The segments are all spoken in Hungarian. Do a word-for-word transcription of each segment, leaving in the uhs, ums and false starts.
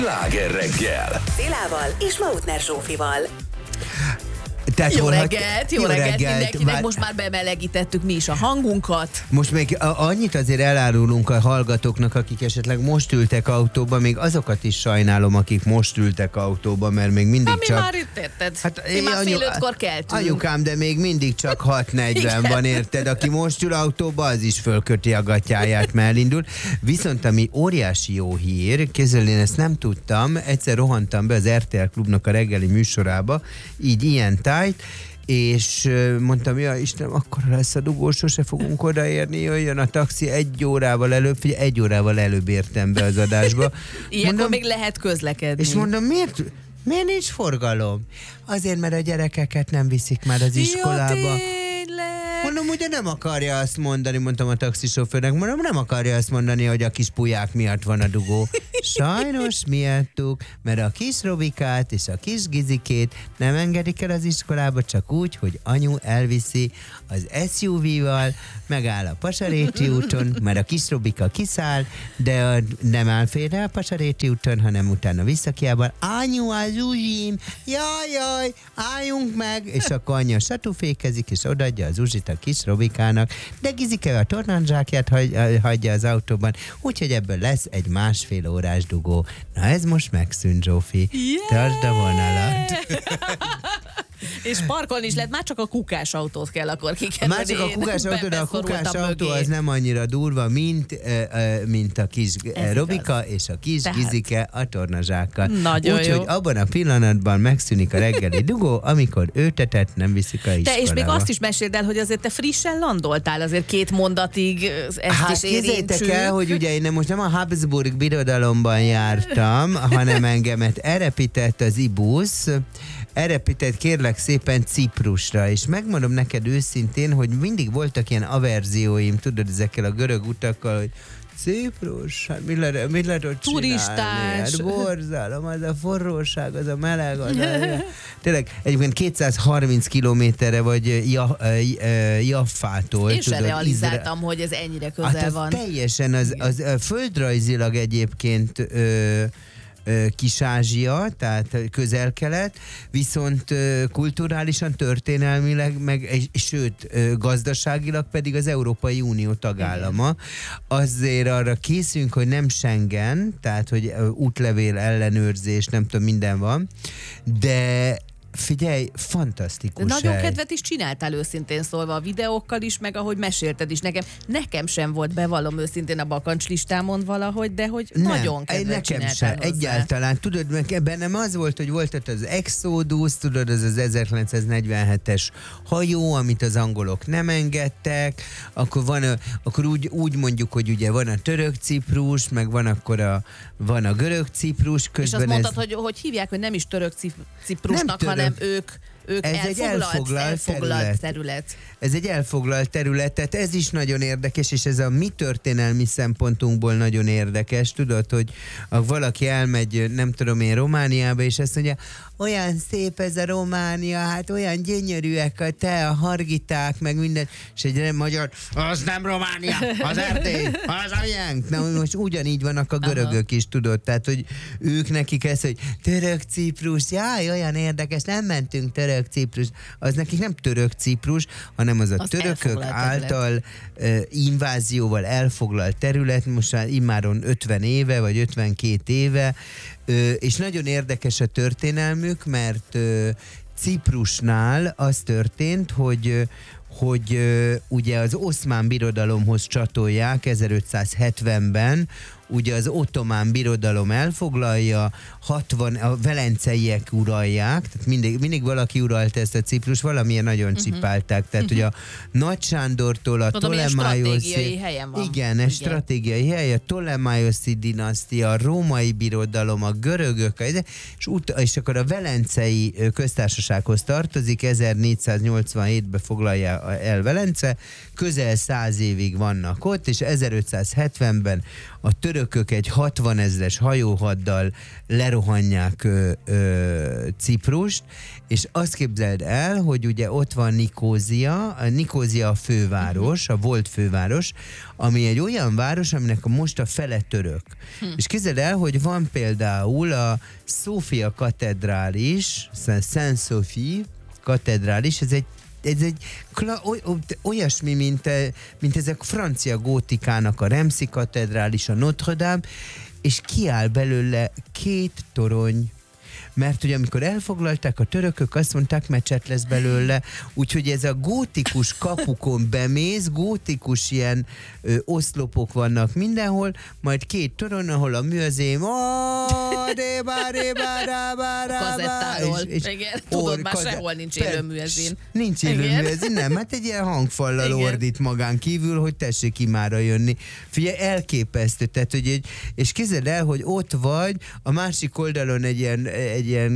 Sláger reggel! Szilával és Mautner Zsófival. Tehát Jó hol reggelt, jó, jó reggelt, reggelt mindenkinek, vár... most már bemelegítettük mi is a hangunkat. Most még annyit azért elárulunk a hallgatóknak, akik esetleg most ültek autóba, még azokat is sajnálom, akik most ültek autóba, mert még mindig hát csak... mi már itt érted, hát, mi én, már anyu... fél ötkor keltünk. Anyukám, de még mindig csak hat negyven van, érted? Aki most ül autóba, az is fölköti a gatyáját, mert elindul. Viszont ami óriási jó hír, kézzel én ezt nem tudtam, egyszer rohantam be az er té el Klubnak a reggeli műsorába, így ilyen tájt, és mondtam, ja Istenem, akkor lesz a dugó, sose fogunk odaérni, jöjjön a taxi egy órával előbb, figyelj, egy órával előbb értem be az adásba. Ilyenkor mondom, még lehet közlekedni. És mondom, miért, miért nincs forgalom? Azért, mert a gyerekeket nem viszik már az iskolába. Jó, mondom, ugye nem akarja azt mondani, mondtam a taxisofőrnek, mondom, nem akarja azt mondani, hogy a kis pulyák miatt van a dugó. Sajnos miattuk, mert a kis Robikát és a kis Gizikét nem engedik el az iskolába, csak úgy, hogy anyu elviszi az es u vé-val, megáll a Pasaréti úton, mert a kis Robika kiszáll, de a, nem áll félre a Pasaréti úton, hanem utána visszakiállal. Anyu, az Uzsim, jaj, jaj, álljunk meg, és akkor anya satúfékezik, és odaadja az Uzsit a kis Robikának, de Gizike a tornanzsákját hagy, hagyja az autóban, úgyhogy ebből lesz egy másfél órás dugó. Na ez most megszűnt, Zsófi. Yeah! Tartsd a vonalat. És parkolni is lehet, már csak a kukás autót kell akkor kikerülni. Már csak a kukás autó, de a kukás autó az nem annyira durva, mint, uh, mint a kis ez Robika igaz. És a kis Tehát. Gizike a tornazsákkal. Úgyhogy abban a pillanatban megszűnik a reggeli dugó, amikor őtetet nem viszik a iskolába. Te és még azt is meséld el, hogy azért te frissen landoltál, azért két mondatig ezt hát is érintsük. Hát el, hogy ugye én most nem a Habsburg birodalomban jártam, hanem engemet elrepített az ibusz, elrepített kérlek szépen Ciprusra, és megmondom neked őszintén, hogy mindig voltak ilyen averzióim, tudod, ezekkel a görög utakkal, hogy Ciprus, hát mit lehet, mit lehet ott turistás. Csinálni? Hát borzalom, az a forróság, az a meleg, az a... Tényleg, egyébként kétszázharminc kilométerre vagy Jaffától. Én sem realizáltam, Izra... hogy ez ennyire közel hát az van. Teljesen, az, az, az földrajzilag egyébként ö, Kis-Ázsia, tehát közel-kelet, viszont kulturálisan, történelmileg, meg, és, sőt, gazdaságilag pedig az Európai Unió tagállama. Azért arra készünk, hogy nem Schengen, tehát, hogy útlevél ellenőrzés, nem tudom, minden van, de figyelj, fantasztikus. De nagyon kedvet is csináltál őszintén szólva a videókkal is, meg ahogy mesélted is nekem. Nekem sem volt, bevallom őszintén a bakancslistámon valahogy, de hogy nem, nagyon kedvet nekem sem, hozzá. Egyáltalán. Tudod, meg bennem az volt, hogy volt az Exodus, tudod, az az ezerkilencszáznegyvenhetes hajó, amit az angolok nem engedtek, akkor van a, akkor úgy, úgy mondjuk, hogy ugye van a török Ciprus, meg van akkor a, van a görög Ciprus. És azt mondtad, ez... hogy, hogy hívják, hogy nem is török Ciprusnak, hanem hanem ők, ők ez elfoglalt, egy elfoglalt, elfoglalt terület. terület. Ez egy elfoglalt terület, tehát ez is nagyon érdekes, és ez a mi történelmi szempontunkból nagyon érdekes. Tudod, hogy valaki elmegy, nem tudom én, Romániába, és azt mondja, olyan szép ez a Románia, hát olyan gyönyörűek a te, a hargiták, meg minden, és egy magyar, az nem Románia, az Erdély, az a miénk. Na most ugyanígy vannak a görögök is, tudod, tehát, hogy ők nekik ez, hogy török Ciprus, jaj, olyan érdekes, nem mentünk török Ciprus, az nekik nem török Ciprus, hanem az a az törökök által uh, invázióval elfoglalt terület, most már immáron ötven éve, vagy ötvenkét éve, uh, és nagyon érdekes a történelmük, mert uh, Ciprusnál az történt, hogy hogy uh, ugye az Oszmán Birodalomhoz csatolják ezerötszázhetvenben, ugye az Ottomán Birodalom elfoglalja, hatvan, a velenceiek uralják, tehát mindig, mindig valaki uralta ezt a Ciprus, valamilyen nagyon uh-huh. csipálták, tehát uh-huh. hogy a Nagy Sándortól a Ptolemaioszi... stratégiai helyen van. Igen, ez stratégiai hely, a Ptolemaioszi dinasztia, a Római Birodalom, a görögök, és, ut- és akkor a Velencei Köztársasághoz tartozik, ezernégyszáznyolcvanhétben foglalja, el Velence, közel száz évig vannak ott, és ezerötszázhetvenben a törökök egy hatvanezres hajóhaddal lerohanják ö, ö, Ciprust, és azt képzeld el, hogy ugye ott van Nikózia, Nikózia a főváros, a volt főváros, ami egy olyan város, aminek most a fele török. Hm. És képzeld el, hogy van például a Szófia katedrális, Szent Sophie katedrális, ez egy ez egy kla- oly, olyasmi, mint, mint ezek francia gótikának a Remszi katedrális, a Notre Dame, és kiáll belőle két torony. Mert ugye amikor elfoglalták a törökök, azt mondták, mecset lesz belőle, úgyhogy ez a gótikus kapukon bemész, gótikus ilyen ö, oszlopok vannak mindenhol, majd két torony, ahol a műzém kazettáról. Igen, tudod, már sehol nincs élő műezén. Nincs élő műezén, nem, hát egy ilyen hangfallal igen. ordít magán kívül, hogy tessék imára jönni. Figyelj, elképesztő, tehát, hogy egy, és képzeld el, hogy ott vagy, a másik oldalon egy ilyen egy ilyen,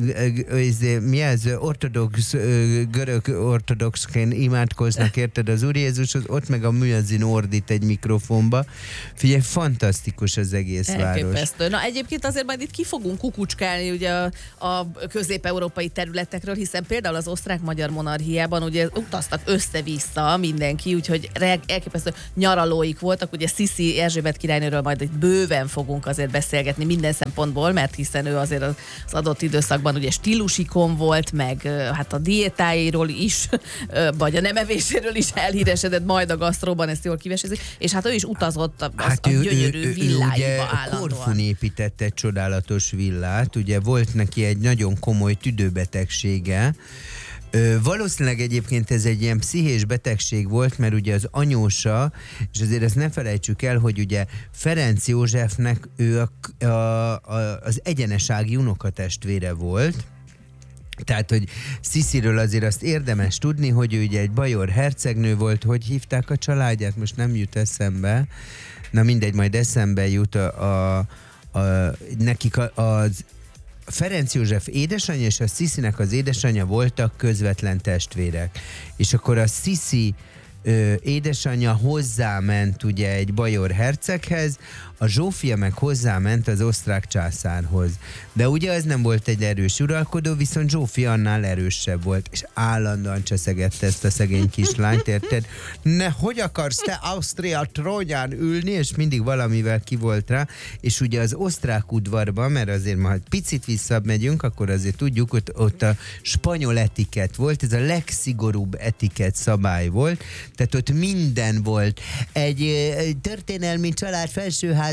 mi ez, ortodox, görög ortodoxként imádkoznak, érted, az Úr Jézushoz, ott meg a műezin ordít egy mikrofonba. Figyelj, fantasztikus az egész elképesztő. város. Na egyébként azért majd itt ki fogunk kukucskálni ugye a, a közép-európai területekről, hiszen például az osztrák-magyar monarchiában ugye utaztak össze-vissza mindenki, úgyhogy elképesztő nyaralóik voltak, ugye Sziszi Erzsébet királynőről majd egy bőven fogunk azért beszélgetni minden szempontból, mert hiszen ő azért az adott időszakban ugye stílusikon volt, meg hát a diétáiról is, vagy a nem evéséről is elhíresedett, majd a gasztróban, ezt jól kivesézik, és hát ő is utazott az hát a ő, gyönyörű ő, villáiba állandóan. Korfun épített egy csodálatos villát, ugye volt neki egy nagyon komoly tüdőbetegsége. Ö, valószínűleg egyébként ez egy ilyen pszichés betegség volt, mert ugye az anyósa, és azért ezt ne felejtsük el, hogy ugye Ferenc Józsefnek ő a, a, a, az egyenesági unokatestvére volt, tehát, hogy Szisziről azért azt érdemes tudni, hogy ő ugye egy bajor hercegnő volt, hogy hívták a családját, most nem jut eszembe, na mindegy, majd eszembe jut a, a, a, nekik a, az Ferenc József édesanyja és a Sziszinek az édesanyja voltak közvetlen testvérek. És akkor a Sziszi ö, édesanyja hozzáment ugye egy bajor herceghez, a Zsófia meg hozzáment az osztrák császárhoz. De ugye ez nem volt egy erős uralkodó, viszont Zsófia annál erősebb volt, és állandóan cseszegette ezt a szegény kislányt, érted? Ne, hogy akarsz te Ausztria trónján ülni, és mindig valamivel ki volt rá, és ugye az osztrák udvarban, mert azért ma picit visszamegyünk, akkor azért tudjuk, hogy ott a spanyol etikett volt, ez a legszigorúbb etikett szabály volt, tehát ott minden volt. Egy, egy történelmi család felsőházi,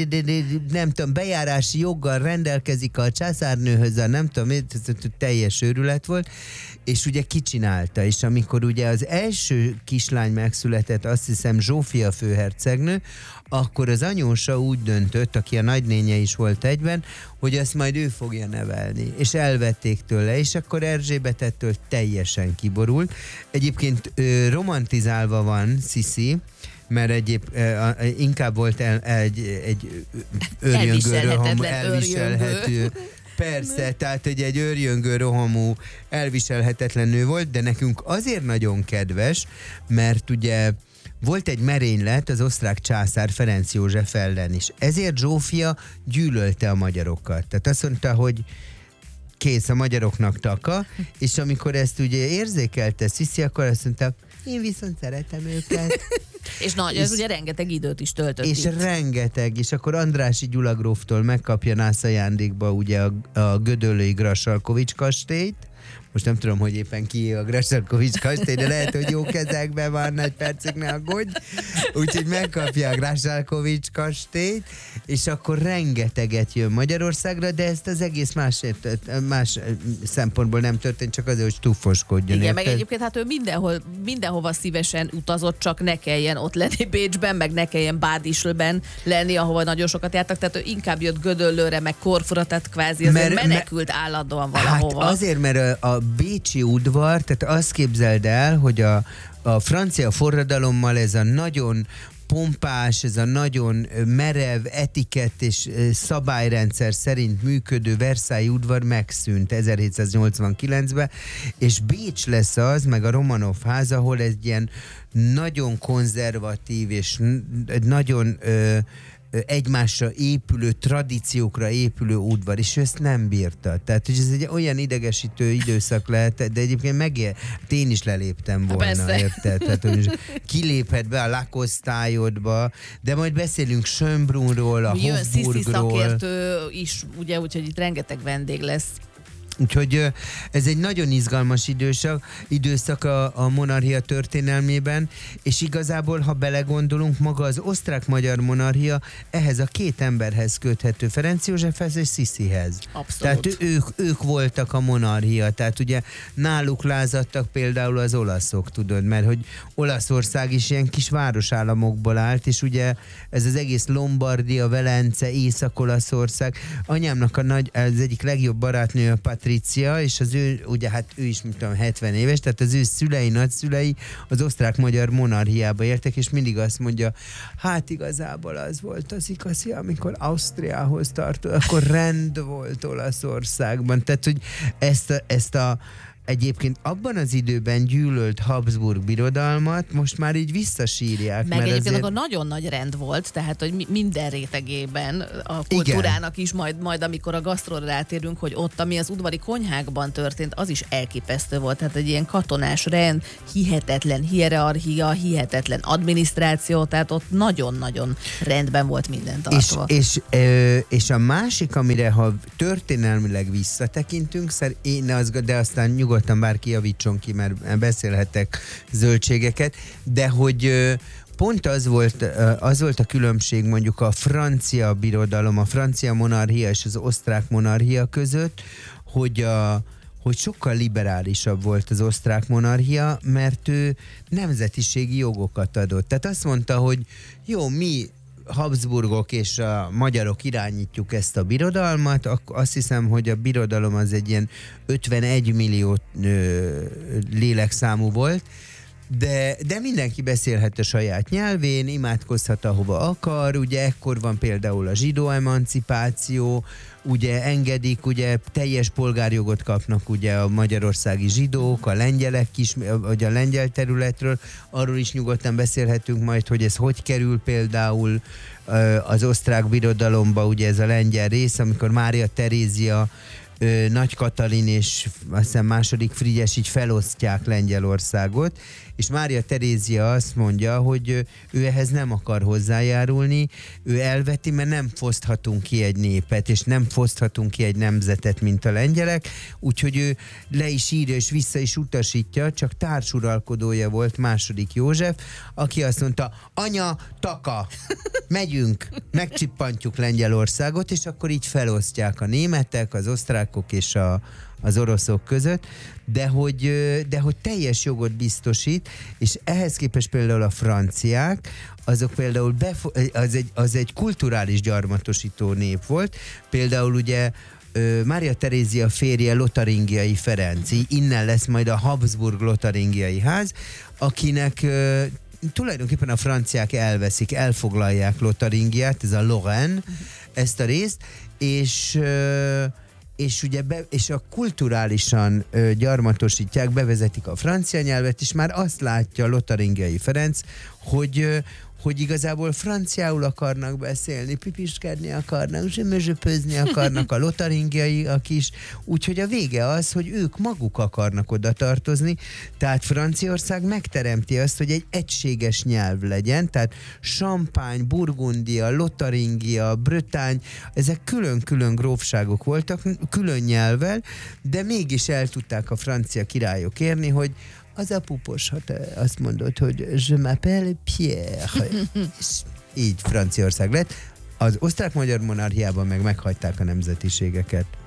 nem tudom, bejárási joggal rendelkezik a császárnőhöz, a nem tudom, teljes őrület volt, és ugye kicsinálta, és amikor ugye az első kislány megszületett, azt hiszem Zsófia főhercegnő, akkor az anyósa úgy döntött, aki a nagynénye is volt egyben, hogy ezt majd ő fogja nevelni, és elvették tőle, és akkor Erzsébet ettől teljesen kiborult. Egyébként ö, romantizálva van Sziszi, mert egyéb uh, inkább volt el, egy, egy őrjöngő, rohamú, elviselhető. Persze, tehát egy, egy őrjöngő, rohamú, elviselhetetlen nő volt, de nekünk azért nagyon kedves, mert ugye volt egy merénylet az osztrák császár Ferenc József ellen is. Ezért Zsófia gyűlölte a magyarokat. Tehát azt mondta, hogy kész, a magyaroknak taka, és amikor ezt ugye érzékelte Sziszi, akkor azt mondta, én viszont szeretem őket. És nagy, ez és, ugye rengeteg időt is töltött És itt. rengeteg, és akkor Andrássy Gyula gróftól megkapja nász ajándékba ugye a, a gödöllői Grassalkovich kastélyt. Most nem tudom, hogy éppen ki a Grassalkovich kastély, de lehet, hogy jó kezekben van, egy percig ne aggódj. Úgyhogy megkapja a Grassalkovich kastélyt, és akkor rengeteget jön Magyarországra, de ezt az egész más, más szempontból nem történt, csak azért, hogy túlfoskodjon. Igen, meg egyébként hát ő mindenhol, mindenhova szívesen utazott, csak ne kelljen ott lenni Bécsben, meg ne kelljen Bádislben lenni, ahova nagyon sokat jártak, tehát ő inkább jött Gödöllőre, meg Korfura, tehát kvázi azért mert, menekült mert, állandóan valahova. Hát azért, mert a, a bécsi udvar, tehát azt képzeld el, hogy a, a francia forradalommal ez a nagyon pompás, ez a nagyon merev etikett és szabályrendszer szerint működő Versailles udvar megszűnt ezerhétszáznyolcvankilencben, és Bécs lesz az, meg a Romanov ház, ahol egy ilyen nagyon konzervatív és nagyon ö, egymásra épülő, tradíciókra épülő udvar, és ő ezt nem bírta. Tehát, hogy ez egy olyan idegesítő időszak lehet, de egyébként megér, én is leléptem volna, persze. érted? Tehát, hogy kiléphet be a lakosztályodba, de majd beszélünk Schönbrunról, a Jön Sisi Hofburgról. szakértő is, ugye, úgyhogy itt rengeteg vendég lesz. Úgyhogy ez egy nagyon izgalmas időszak, időszak a, a monarchia történelmében, és igazából, ha belegondolunk, maga az osztrák-magyar monarchia ehhez a két emberhez köthető, Ferenc Józsefhez és Sisihez. Abszolút. Tehát ők, ők voltak a monarchia, tehát ugye náluk lázadtak például az olaszok, tudod, mert hogy Olaszország is ilyen kis városállamokból állt, és ugye ez az egész Lombardia, Velence, Észak-Olaszország, anyámnak a nagy, az egyik legjobb barátnő a Patricia, és az ő, ugye hát ő is, mint tudom, hetven éves, tehát az ő szülei, nagyszülei az osztrák-magyar monarchiába éltek, és mindig azt mondja, hát igazából az volt az igazi, amikor Ausztriához tartott, akkor rend volt Olaszországban. Tehát, hogy ezt a, ezt a egyébként abban az időben gyűlölt Habsburg birodalmat most már így visszasírják. Meg mert egyébként azért... akkor nagyon nagy rend volt, tehát hogy minden rétegében a kultúrának Igen. is, majd, majd amikor a gasztróra rátérünk, hogy ott, ami az udvari konyhákban történt, az is elképesztő volt. Tehát egy ilyen katonás rend, hihetetlen hierarchia, hihetetlen adminisztráció, tehát ott nagyon-nagyon rendben volt minden tartva. És, és, és a másik, amire ha történelmileg visszatekintünk, szer, én az, de aztán nyugodtan bárki javítson ki, mert beszélhetek zöldségeket, de hogy pont az volt, az volt a különbség mondjuk a francia birodalom, a francia monarchia és az osztrák monarchia között, hogy a hogy sokkal liberálisabb volt az osztrák monarchia, mert ő nemzetiségi jogokat adott. Tehát azt mondta, hogy jó, mi Habsburgok és a magyarok irányítjuk ezt a birodalmat, azt hiszem, hogy a birodalom az egy ilyen ötvenegy millió ö, lélekszámú volt, de, de mindenki beszélhet a saját nyelvén, imádkozhat ahova akar, ugye ekkor van például a zsidó emancipáció, ugye engedik, ugye teljes polgárjogot kapnak ugye a magyarországi zsidók, a lengyelek is, vagy a lengyel területről, arról is nyugodtan beszélhetünk majd, hogy ez hogy kerül például az osztrák birodalomba, ugye ez a lengyel rész, amikor Mária Terézia, Nagy Katalin és azt hiszem második Frigyes így felosztják Lengyelországot, és Mária Terézia azt mondja, hogy ő ehhez nem akar hozzájárulni, ő elveti, mert nem foszthatunk ki egy népet, és nem foszthatunk ki egy nemzetet, mint a lengyelek, úgyhogy ő le is írja, és vissza is utasítja, csak társuralkodója volt második József, aki azt mondta, anya, taka, megyünk, megcsippantjuk Lengyelországot, és akkor így felosztják a németek, az osztrákok és a az oroszok között, de hogy, de hogy teljes jogot biztosít, és ehhez képest például a franciák, azok például befo- az, egy, az egy kulturális gyarmatosító nép volt, például ugye Mária Terézia férje Lotaringiai Ferenc, innen lesz majd a Habsburg-Lotaringiai ház, akinek tulajdonképpen a franciák elveszik, elfoglalják Lotaringiát, ez a Lorraine, ezt a részt, és és ugye be, és a kulturálisan ö, gyarmatosítják, bevezetik a francia nyelvet, és már azt látja Lotaringiai Ferenc, hogy ö, hogy igazából franciául akarnak beszélni, pipiskedni akarnak, zsömözsöpözni akarnak a lotaringiaiak is, úgyhogy a vége az, hogy ők maguk akarnak oda tartozni, tehát Franciaország megteremti azt, hogy egy egységes nyelv legyen, tehát Champagne, Burgundia, Lotaringia, Bretagne, ezek külön-külön grófságok voltak, külön nyelvvel, de mégis el tudták a francia királyok érni, hogy az a pupos, ha te azt mondod, hogy je m'appelle Pierre. Így Franciaország lett. Az osztrák-magyar monarchiában meg meghagyták a nemzetiségeket.